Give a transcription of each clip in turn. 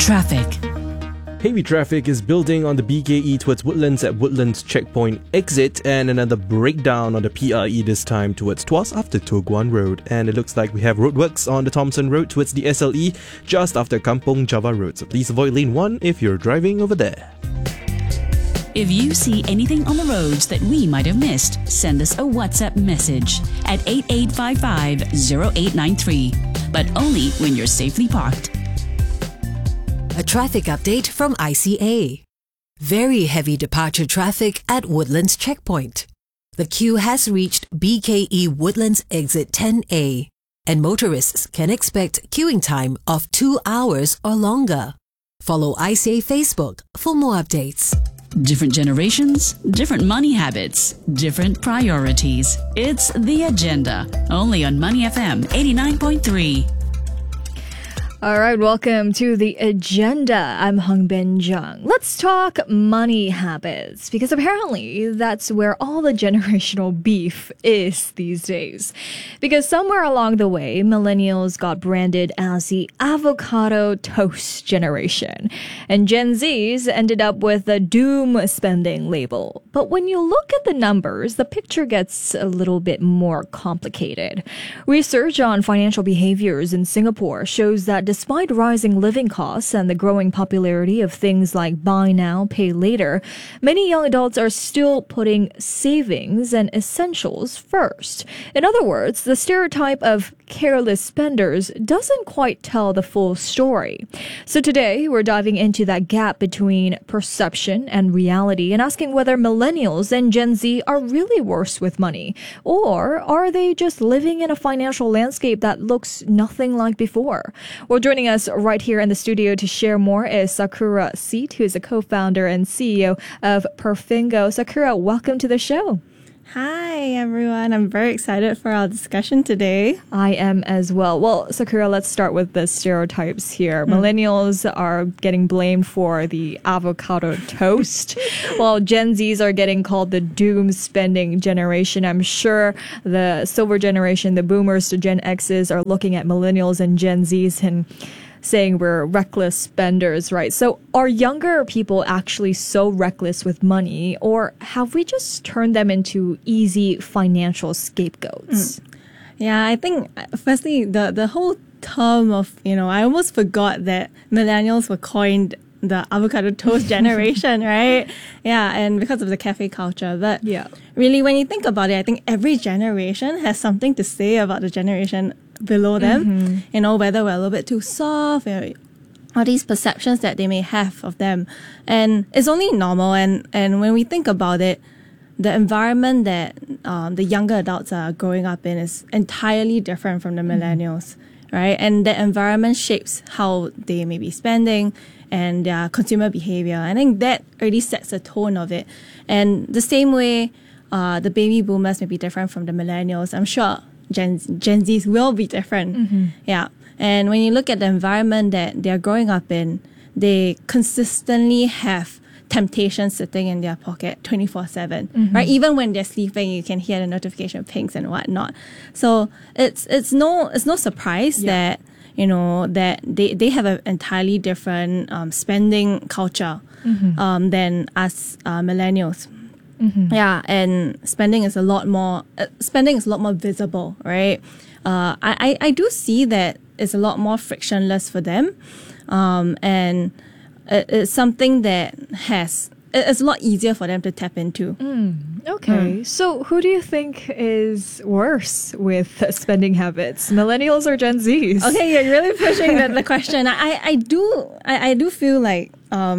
Traffic. Heavy traffic is building on the BKE towards Woodlands at Woodlands Checkpoint exit, and another breakdown on the PRE this time towards Tuas after Toh Guan Road. And it looks like we have roadworks on the Thomson Road towards the SLE just after Kampong Java Road. So please avoid lane 1 if you're driving over there. If you see anything on the roads that we might have missed, send us a WhatsApp message at 8855-0893. But only when you're safely parked. A traffic update from ICA. Very heavy departure traffic at Woodlands Checkpoint. The queue has reached BKE Woodlands Exit 10A, and motorists can expect queuing time of 2 hours or longer. Follow ICA Facebook for more updates. Different generations, different money habits, different priorities. It's The Agenda, only on Money FM 89.3. All right, welcome to The Agenda. I'm Hung Bin Jung. Let's talk money habits, because apparently that's where all the generational beef is these days. Because somewhere along the way, millennials got branded as the avocado toast generation, and Gen Zs ended up with the doom spending label. But when you look at the numbers, the picture gets a little bit more complicated. Research on financial behaviors in Singapore shows that despite rising living costs and the growing popularity of things like buy now, pay later, many young adults are still putting savings and essentials first. In other words, the stereotype of careless spenders doesn't quite tell the full story. So today, we're diving into that gap between perception and reality and asking whether millennials and Gen Z are really worse with money, or are they just living in a financial landscape that looks nothing like before? Well, joining us right here in the studio to share more is Sakura Seet, who is a co-founder and CEO of Perfingo. Sakura, welcome to the show. Hi, everyone. I'm very excited for our discussion today. I am as well. Well, Sakura, let's start with the stereotypes here. Millennials are getting blamed for the avocado toast, while Gen Zs are getting called the doom spending generation. I'm sure the silver generation, the boomers to Gen Xs, are looking at millennials and Gen Zs and saying we're reckless spenders, right? So are younger people actually so reckless with money, or have we just turned them into easy financial scapegoats? Yeah, I think, firstly, the whole term of, I almost forgot that millennials were coined the avocado toast generation, right? Yeah, and because of the cafe culture. But really, when you think about it, I think every generation has something to say about the generation below them, whether we're a little bit too soft, all these perceptions that they may have of them. And it's only normal. And when we think about it, the environment that the younger adults are growing up in is entirely different from the millennials, right? And the environment shapes how they may be spending and their consumer behavior. I think that already sets the tone of it. And the same way, the baby boomers may be different from the millennials. I'm sure Gen Zs will be different. Yeah. And when you look at the environment that they're growing up in, they consistently have temptation sitting in their pocket 24/7, right? Even when they're sleeping, you can hear the notification pings and whatnot. So it's no surprise that that they have an entirely different spending culture than us millennials. Yeah, and spending is a lot more visible, right? I do see that it's a lot more frictionless for them, and it's something that it's a lot easier for them to tap into. Okay, so who do you think is worse with spending habits, millennials or Gen Zs? Okay, you're really pushing the question. I do feel like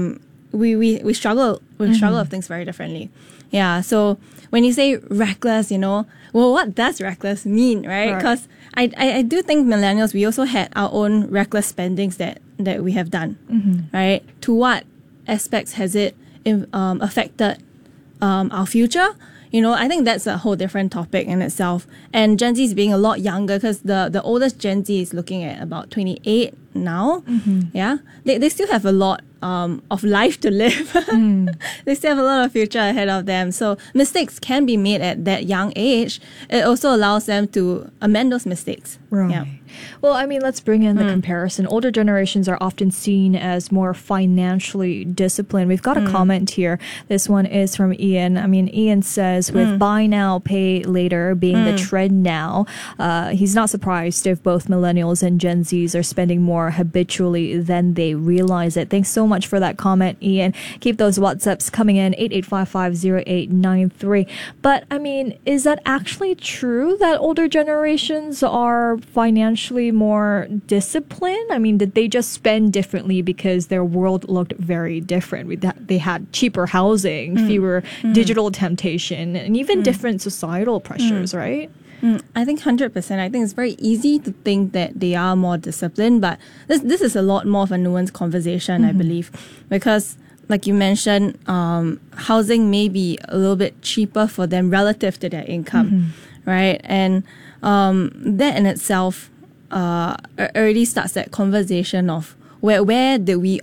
we struggle with things very differently. Yeah, so when you say reckless, well, what does reckless mean, right? Because I do think millennials, we also had our own reckless spendings that we have done, right? To what aspects has it affected our future? I think that's a whole different topic in itself. And Gen Z is being a lot younger, because the oldest Gen Z is looking at about 28 now. Yeah, they still have a lot of life to live. They still have a lot of future ahead of them. So mistakes can be made at that young age. It also allows them to amend those mistakes. Right. Yeah. Well, I mean, let's bring in the comparison. Older generations are often seen as more financially disciplined. We've got a comment here. This one is from Ian. I mean, Ian says, with buy now, pay later being the trend now, he's not surprised if both millennials and Gen Zs are spending more habitually than they realize it. Thanks so much for that comment, Ian. Keep those WhatsApps coming in, 88550893. But, I mean, is that actually true that older generations are financially more disciplined? I mean, did they just spend differently because their world looked very different? They had cheaper housing, fewer digital temptation, and even different societal pressures, right? I think 100%. I think it's very easy to think that they are more disciplined, but this is a lot more of a nuanced conversation, I believe, because like you mentioned, housing may be a little bit cheaper for them relative to their income, right? And that in itself already starts that conversation of where are we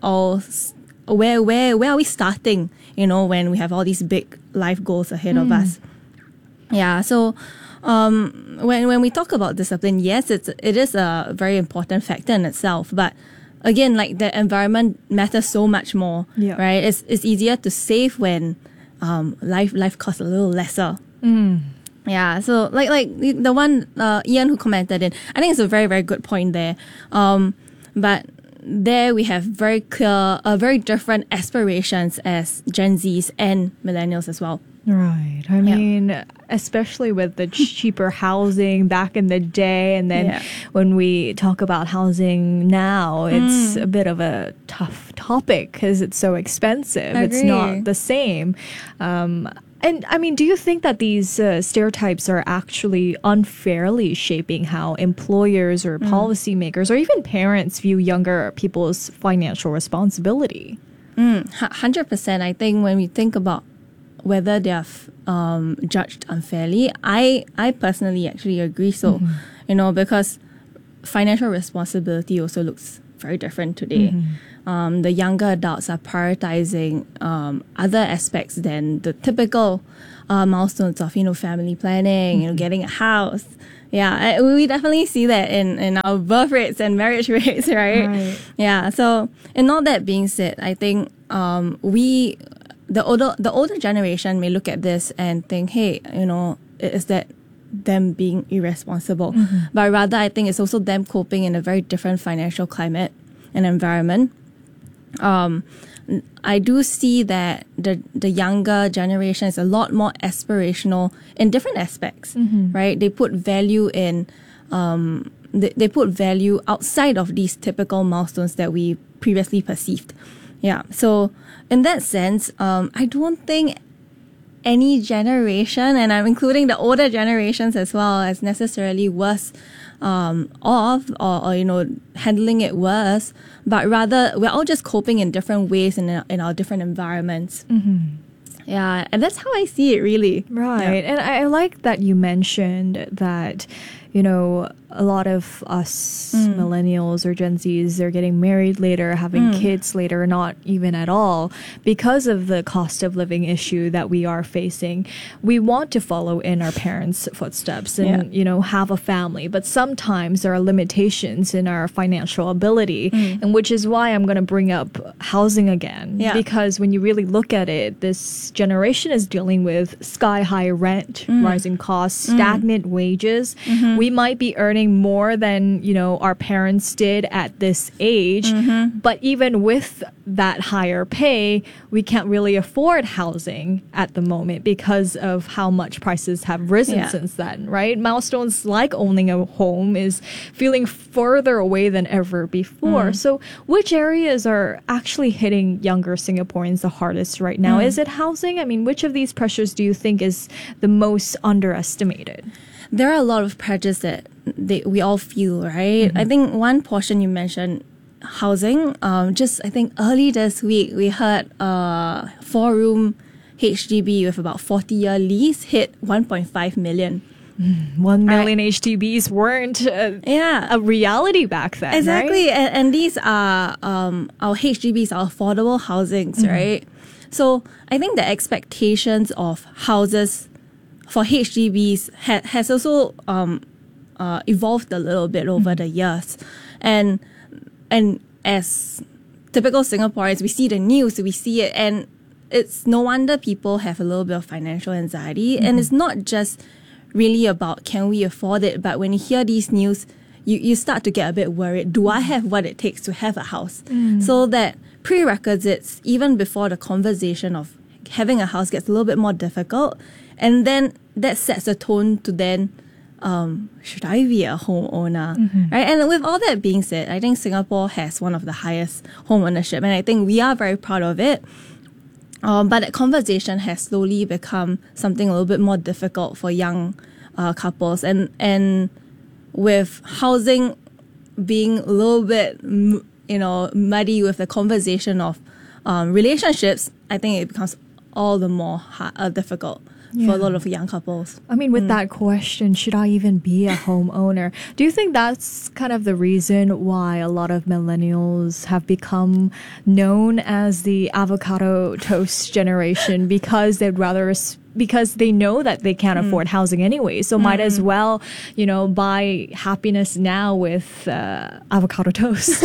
starting, when we have all these big life goals ahead of us. Yeah, so when we talk about discipline, yes, it is a very important factor in itself, but again, like the environment matters so much more, right? It's easier to save when life costs a little lesser. Yeah, so like the one Ian who commented in, I think it's a very, very good point there. But there we have very clear, very different aspirations as Gen Zs and millennials as well. Right. I mean, especially with the cheaper housing back in the day, and then when we talk about housing now, it's a bit of a tough topic because it's so expensive. It's not the same. And I mean, do you think that these stereotypes are actually unfairly shaping how employers or policymakers or even parents view younger people's financial responsibility? 100%. I think when we think about whether they are judged unfairly, I personally actually agree so, because financial responsibility also looks very different today. The younger adults are prioritizing other aspects than the typical milestones of, family planning, getting a house. Yeah, we definitely see that in our birth rates and marriage rates, right? Yeah, so and all that being said, I think the older generation may look at this and think, hey, is that them being irresponsible? But rather, I think it's also them coping in a very different financial climate and environment. I do see that the younger generation is a lot more aspirational in different aspects, right? They put value in, they put value outside of these typical milestones that we previously perceived. Yeah, so in that sense, I don't think any generation, and I'm including the older generations as well, as necessarily worse off or handling it worse, but rather we're all just coping in different ways in our different environments. Yeah, and that's how I see it, really. Right. And I like that you mentioned that, a lot of us millennials or Gen Zs are getting married later, having kids later, not even at all, because of the cost of living issue that we are facing. We want to follow in our parents' footsteps and, have a family, but sometimes there are limitations in our financial ability, and which is why I'm going to bring up housing again, because when you really look at it, this generation is dealing with sky-high rent, rising costs, stagnant wages. We might be earning more than, our parents did at this age. But even with that higher pay, we can't really afford housing at the moment because of how much prices have risen since then, right? Milestones like owning a home is feeling further away than ever before. So which areas are actually hitting younger Singaporeans the hardest right now? Is it housing? I mean, which of these pressures do you think is the most underestimated? There are a lot of pressures that we all feel, right? I think one portion you mentioned, housing. Just I think early this week we heard 4-room HDB with about 40-year lease hit 1.5 million. 1 million HDBs weren't a reality back then. Exactly. Right? And these are our HDBs, our affordable housings, right? So I think the expectations of houses for HDBs has also evolved a little bit over the years. And as typical Singaporeans, we see the news, we see it, and it's no wonder people have a little bit of financial anxiety. And it's not just really about can we afford it, but when you hear these news, you start to get a bit worried. Do I have what it takes to have a house? So that prerequisites, even before the conversation of having a house gets a little bit more difficult. And then that sets a tone to then, should I be a homeowner? Right? And with all that being said, I think Singapore has one of the highest home ownership, and I think we are very proud of it. But that conversation has slowly become something a little bit more difficult for young couples. And with housing being a little bit, muddy with the conversation of relationships, I think it becomes all the more difficult for a lot of young couples. I mean, with that question, should I even be a homeowner? Do you think that's kind of the reason why a lot of millennials have become known as the avocado toast generation? Because because they know that they can't afford housing anyway, so might as well, buy happiness now with avocado toast.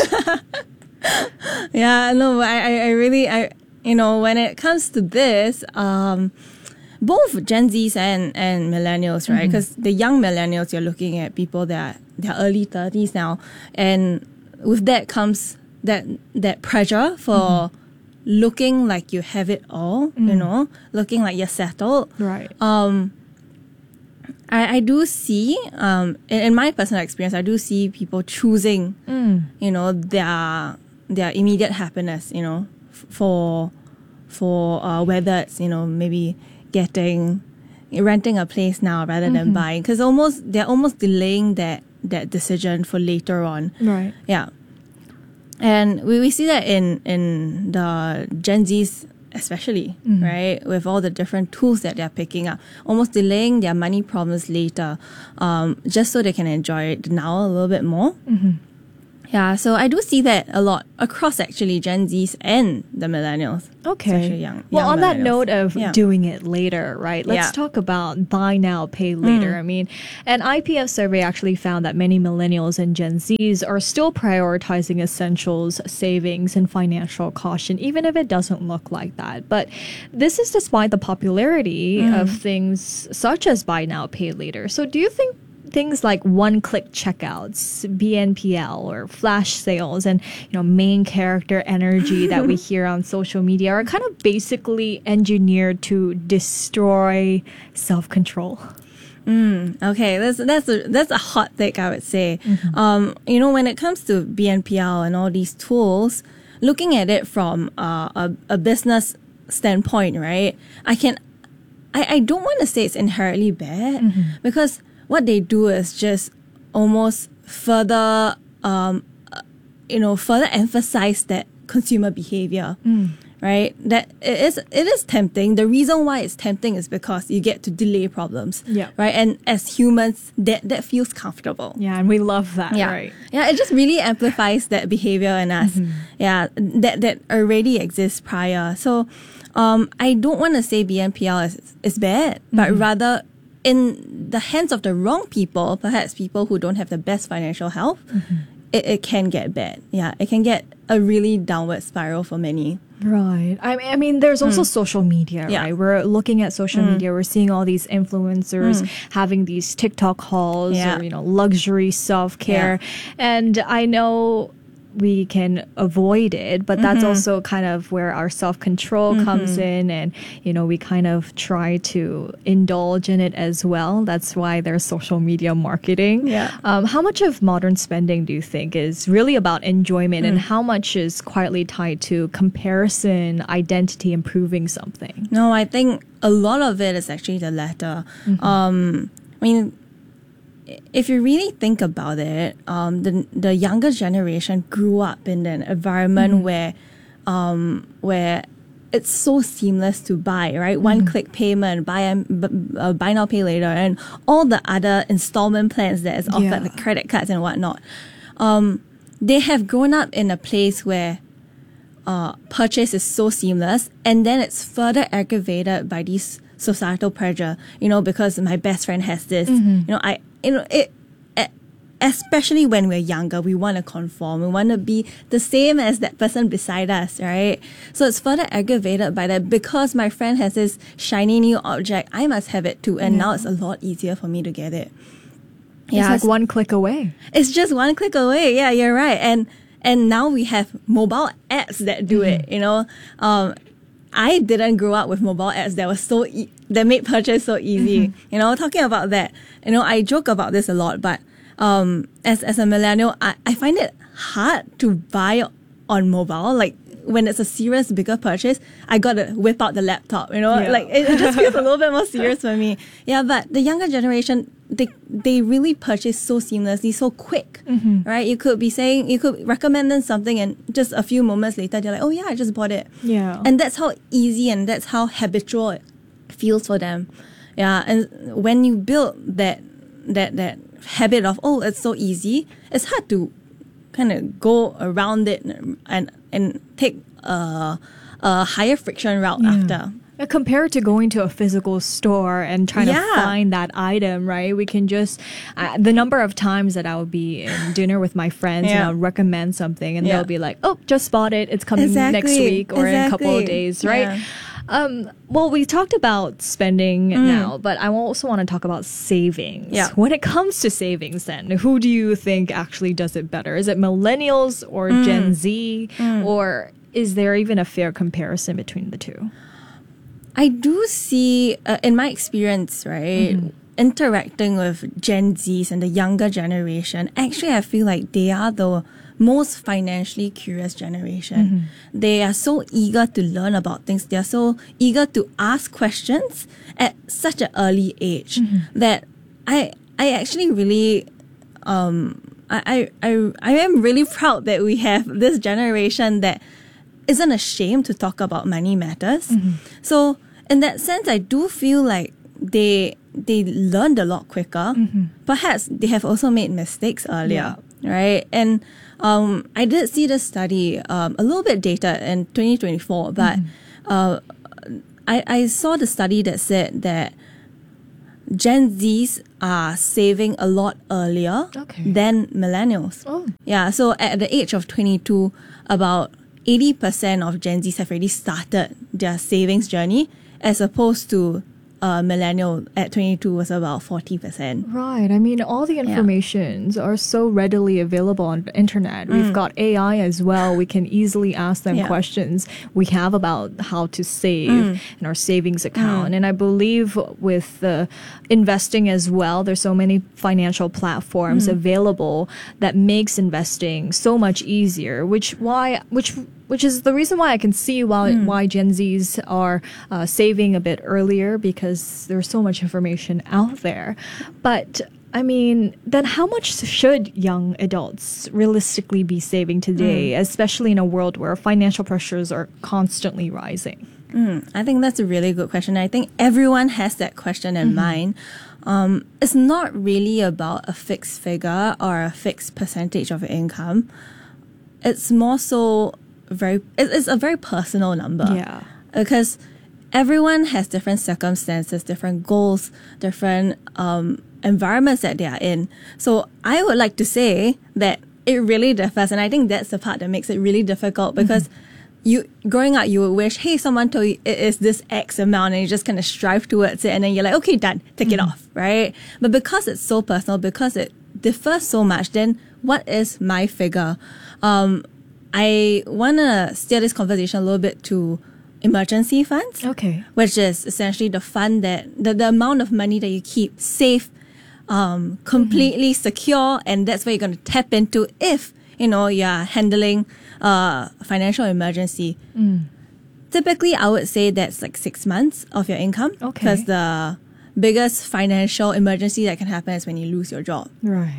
Yeah, no, I really, when it comes to this, both Gen Zs and millennials, right? Because the young millennials, you're looking at people that they're early 30s now, and with that comes that pressure for looking like you have it all, looking like you're settled. Right. I do see, in my personal experience, I do see people choosing, their immediate happiness, for whether it's, maybe renting a place now rather than buying, because they're almost delaying that decision for later on. Right. Yeah. And we see that in the Gen Zs especially, right? With all the different tools that they're picking up, almost delaying their money problems later, just so they can enjoy it now a little bit more. Yeah, so I do see that a lot across actually Gen Zs and the millennials. Okay. Especially young on that millennials. note of doing it later, right? Let's talk about buy now, pay later. I mean, an IPF survey actually found that many millennials and Gen Zs are still prioritizing essentials, savings, and financial caution, even if it doesn't look like that. But this is despite the popularity of things such as buy now, pay later. So do you think things like one-click checkouts, BNPL, or flash sales, and main character energy that we hear on social media are kind of basically engineered to destroy self-control? Okay, that's a hot take, I would say. When it comes to BNPL and all these tools, looking at it from a business standpoint, right? I don't want to say it's inherently bad, because what they do is just almost further emphasize that consumer behavior, right? That it is tempting. The reason why it's tempting is because you get to delay problems, right? And as humans, that feels comfortable. Yeah, and we love that, right? Yeah, it just really amplifies that behavior in us. Yeah, that already exists prior. So, I don't want to say BNPL is bad, but rather, in the hands of the wrong people, perhaps people who don't have the best financial health, it can get bad. Yeah, it can get a really downward spiral for many. Right. I mean, there's also social media, right? We're looking at social media. We're seeing all these influencers having these TikTok hauls or, luxury self-care. And I know we can avoid it, but that's also kind of where our self-control comes in, and we kind of try to indulge in it as well. That's why there's social media marketing. How much of modern spending do you think is really about enjoyment, and how much is quietly tied to comparison, identity, and proving something? No, I think a lot of it is actually the latter. I mean, if you really think about it, the younger generation grew up in an environment where it's so seamless to buy, right? One-click payment, buy now, pay later, and all the other installment plans that is offered, like credit cards and whatnot. They have grown up in a place where purchase is so seamless, and then it's further aggravated by this societal pressure, because my best friend has this. Especially when we're younger, we want to conform. We want to be the same as that person beside us, right? So it's further aggravated by that. Because my friend has this shiny new object, I must have it too. And now it's a lot easier for me to get it. It's like one click away. It's just one click away. Yeah, you're right. And now we have mobile apps that do it, I didn't grow up with mobile apps that was that made purchase so easy. Talking about that, I joke about this a lot, but as a millennial, I find it hard to buy on mobile. Like when it's a serious, bigger purchase, I gotta whip out the laptop, like it just feels a little bit more serious for me. Yeah, but the younger generation, they really purchase so seamlessly, so quick, right? You could recommend them something, and just a few moments later, they're like, oh yeah, I just bought it. Yeah. And that's how easy and that's how habitual it feels for them. Yeah, and when you build that habit of, oh, it's so easy, it's hard to kind of go around it and take a higher friction route after. Compared to going to a physical store and trying to find that item, right? We can just, the number of times that I would be in dinner with my friends and I'll recommend something and they'll be like, oh, just bought it. It's coming next week or in a couple of days, right? Well, we talked about spending now, but I also want to talk about savings. Yeah. When it comes to savings then, who do you think actually does it better? Is it millennials or Gen Z? Or is there even a fair comparison between the two? I do see, in my experience, right, interacting with Gen Zs and the younger generation, actually I feel like they are the most financially curious generation. They are so eager to learn about things. They are so eager to ask questions at such an early age that I actually really, I am really proud that we have this generation that isn't ashamed to talk about money matters. So in that sense, I do feel like they learned a lot quicker. Perhaps they have also made mistakes earlier, right? And I did see the study, a little bit dated in 2024, but I saw the study that said that Gen Zs are saving a lot earlier than millennials. Yeah, so at the age of 22, about 80% of Gen Zs have already started their savings journey, as opposed to millennial at 22 was about 40%. Right. I mean, all the informations are so readily available on the internet. We've got AI as well. We can easily ask them questions we have about how to save in our savings account. And I believe with the investing as well, there's so many financial platforms available that makes investing so much easier, which is the reason why I can see why Gen Zs are saving a bit earlier, because there's so much information out there. But I mean, then how much should young adults realistically be saving today, especially in a world where financial pressures are constantly rising? I think that's a really good question. I think everyone has that question in mind. It's not really about a fixed figure or a fixed percentage of income. It's more so it's a very personal number. Yeah. Because everyone has different circumstances, different goals, different environments that they are in. So I would like to say that it really differs. And I think that's the part that makes it really difficult, because growing up, you would wish, hey, someone told you it is this X amount, and you just kind of strive towards it. And then you're like, okay, done, take it off, right? But because it's so personal, because it differs so much, then what is my figure? I want to steer this conversation a little bit to emergency funds. Okay. Which is essentially the fund that, the amount of money that you keep safe, completely secure, and that's where you're going to tap into if, you're handling financial emergency. Typically, I would say that's like 6 months of your income. Okay. Because the biggest financial emergency that can happen is when you lose your job. Right.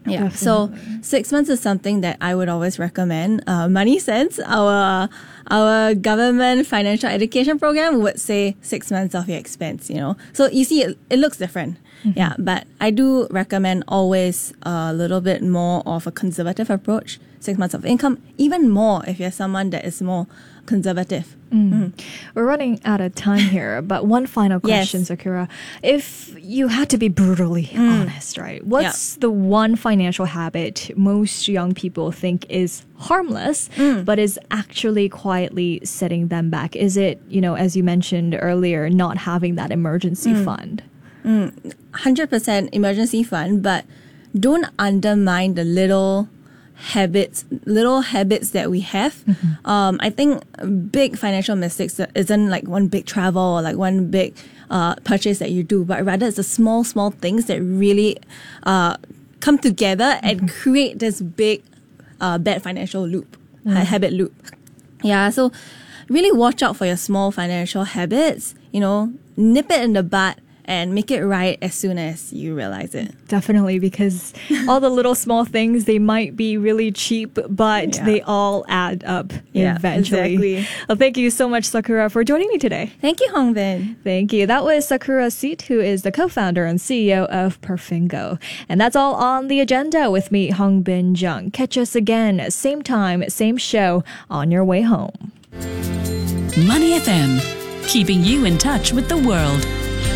Yeah, so 6 months is something that I would always recommend. Money Sense, our government financial education program would say 6 months of your expense, So you see, it looks different. Yeah, but I do recommend always a little bit more of a conservative approach, 6 months of income, even more if you're someone that is more conservative. We're running out of time here, but one final question, Yes. Sakura. If you had to be brutally honest, right? What's the one financial habit most young people think is harmless, but is actually quietly setting them back? Is it, as you mentioned earlier, not having that emergency fund? 100% emergency fund, but don't undermine the little habits that we have. I think big financial mistakes isn't like one big travel or like one big purchase that you do, but rather it's the small things that really come together and create this big bad financial loop, habit loop. Yeah, so really watch out for your small financial habits, nip it in the bud and make it right as soon as you realize it. Definitely, because all the little small things, they might be really cheap, but they all add up eventually. Exactly. Well, thank you so much, Sakura, for joining me today. Thank you, Hongbin. Thank you. That was Sakura Seat, who is the co-founder and CEO of Perfingo. And that's all on the agenda with me, Hongbin Jeong. Catch us again, same time, same show, on your way home. Money FM, keeping you in touch with the world.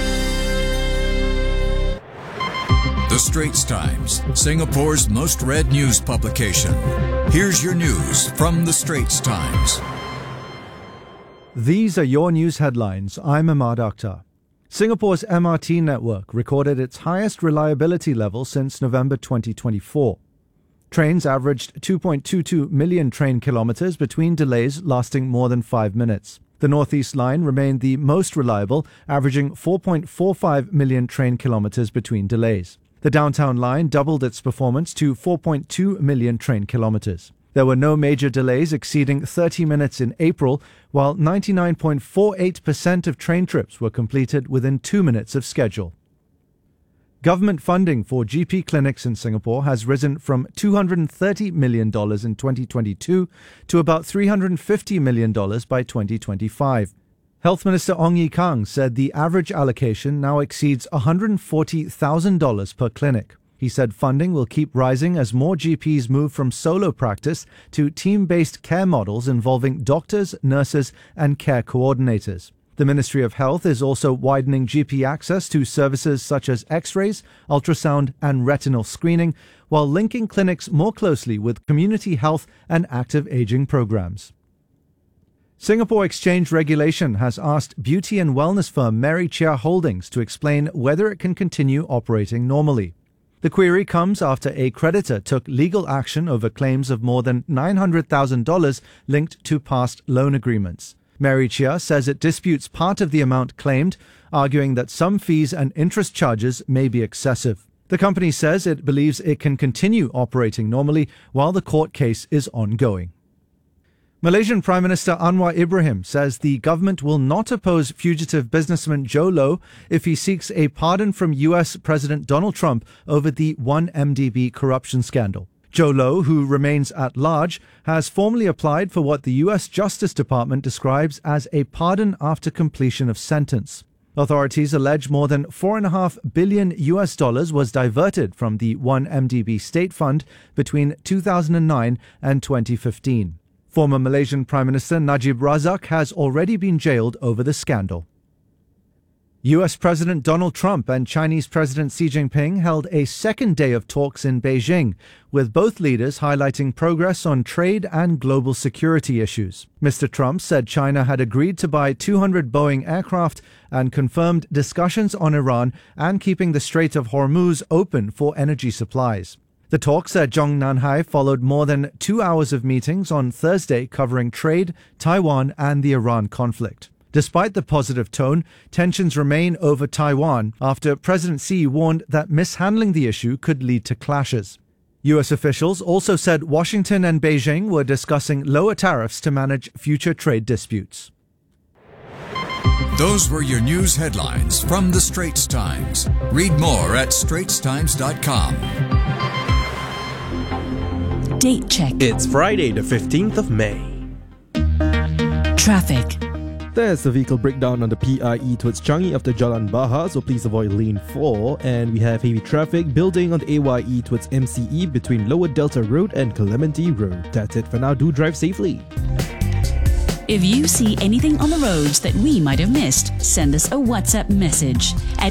The Straits Times, Singapore's most read news publication. Here's your news from The Straits Times. These are your news headlines. I'm Ahmad Akhtar. Singapore's MRT network recorded its highest reliability level since November 2024. Trains averaged 2.22 million train kilometres between delays lasting more than 5 minutes. The Northeast Line remained the most reliable, averaging 4.45 million train kilometres between delays. The Downtown Line doubled its performance to 4.2 million train kilometres. There were no major delays exceeding 30 minutes in April, while 99.48% of train trips were completed within 2 minutes of schedule. Government funding for GP clinics in Singapore has risen from $230 million in 2022 to about $350 million by 2025. Health Minister Ong Ye Kung said the average allocation now exceeds $140,000 per clinic. He said funding will keep rising as more GPs move from solo practice to team-based care models involving doctors, nurses, and care coordinators. The Ministry of Health is also widening GP access to services such as X-rays, ultrasound, and retinal screening, while linking clinics more closely with community health and active aging programs. Singapore Exchange Regulation has asked beauty and wellness firm Mary Chia Holdings to explain whether it can continue operating normally. The query comes after a creditor took legal action over claims of more than $900,000 linked to past loan agreements. Mary Chia says it disputes part of the amount claimed, arguing that some fees and interest charges may be excessive. The company says it believes it can continue operating normally while the court case is ongoing. Malaysian Prime Minister Anwar Ibrahim says the government will not oppose fugitive businessman Joe Low if he seeks a pardon from US President Donald Trump over the 1MDB corruption scandal. Joe Low, who remains at large, has formally applied for what the US Justice Department describes as a pardon after completion of sentence. Authorities allege more than $4.5 billion was diverted from the 1MDB state fund between 2009 and 2015. Former Malaysian Prime Minister Najib Razak has already been jailed over the scandal. US President Donald Trump and Chinese President Xi Jinping held a second day of talks in Beijing, with both leaders highlighting progress on trade and global security issues. Mr. Trump said China had agreed to buy 200 Boeing aircraft and confirmed discussions on Iran and keeping the Strait of Hormuz open for energy supplies. The talks at Zhongnanhai followed more than 2 hours of meetings on Thursday covering trade, Taiwan, and the Iran conflict. Despite the positive tone, tensions remain over Taiwan after President Xi warned that mishandling the issue could lead to clashes. US officials also said Washington and Beijing were discussing lower tariffs to manage future trade disputes. Those were your news headlines from The Straits Times. Read more at straitstimes.com. Date check. It's Friday, the 15th of May. Traffic. There's a vehicle breakdown on the PIE towards Changi after Jalan Bahar, so please avoid lane 4. And we have heavy traffic building on the AYE towards MCE between Lower Delta Road and Clementi Road. That's it for now. Do drive safely. If you see anything on the roads that we might have missed, send us a WhatsApp message at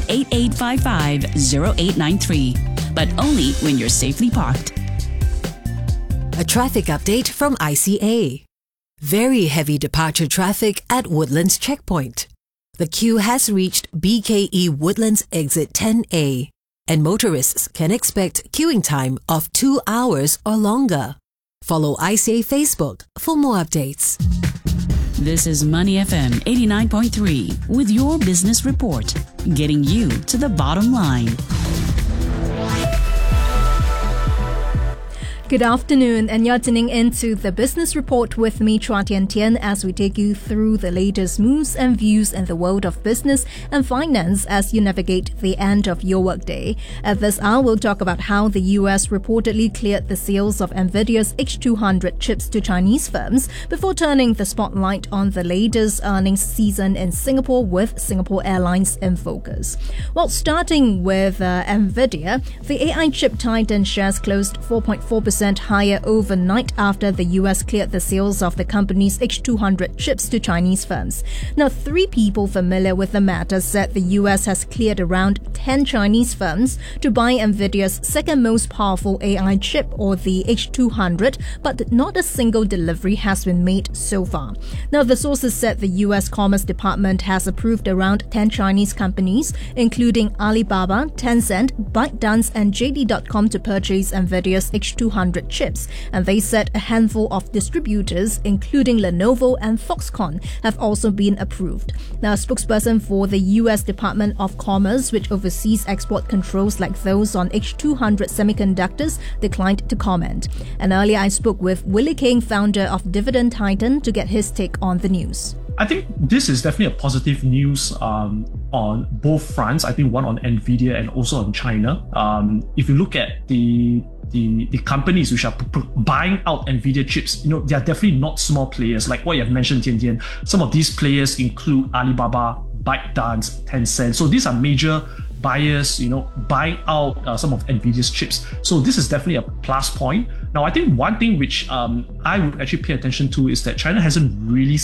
8855-0893. But only when you're safely parked. A traffic update from ICA. Very heavy departure traffic at Woodlands Checkpoint. The queue has reached BKE Woodlands Exit 10A, and motorists can expect queuing time of 2 hours or longer. Follow ICA Facebook for more updates. This is Money FM 89.3 with your business report, getting you to the bottom line. Good afternoon, and you're tuning into the Business Report with me, Chua Tian Tian, as we take you through the latest moves and views in the world of business and finance as you navigate the end of your workday. At this hour, we'll talk about how the US reportedly cleared the sales of NVIDIA's H200 chips to Chinese firms before turning the spotlight on the latest earnings season in Singapore with Singapore Airlines in focus. Well, starting with NVIDIA, the AI chip titan shares closed 4.4% higher overnight after the US cleared the sales of the company's H200 chips to Chinese firms. Now, 3 people familiar with the matter said the US has cleared around 10 Chinese firms to buy NVIDIA's second most powerful AI chip, or the H200, but not a single delivery has been made so far. Now, the sources said the US Commerce Department has approved around 10 Chinese companies, including Alibaba, Tencent, ByteDance, and JD.com to purchase NVIDIA's H200 chips, and they said a handful of distributors, including Lenovo and Foxconn, have also been approved. Now, a spokesperson for the US Department of Commerce, which oversees export controls like those on H200 semiconductors, declined to comment. And earlier I spoke with Willie King, founder of Dividend Titan, to get his take on the news. I think this is definitely a positive news on both fronts. I think one on NVIDIA and also on China. If you look at the companies which are buying out NVIDIA chips, they are definitely not small players. Like what you have mentioned, Tian Tian, some of these players include Alibaba, ByteDance, Tencent. So these are major buyers, buying out some of NVIDIA's chips. So this is definitely a plus point. Now, I think one thing which I would actually pay attention to is that China hasn't really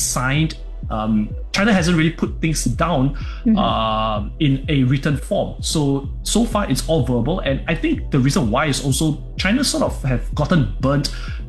put things down in a written form. So far it's all verbal, and I think the reason why is also China sort of have gotten burnt